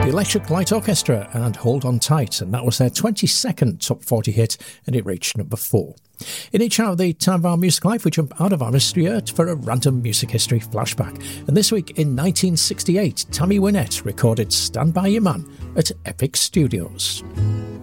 Electric Light Orchestra and Hold On Tight, and that was their 22nd Top 40 hit, and it reached number 4. In each hour of the Time of Our Music Life, we jump out of our mystery earth for a random music history flashback. And this week in 1968, Tammy Wynette recorded Stand By Your Man at Epic Studios.